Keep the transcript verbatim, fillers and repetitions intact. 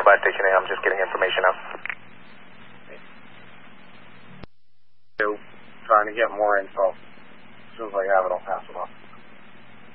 by Station A. I'm just getting information out. Trying to get more info. As soon as I have it, I'll pass it off.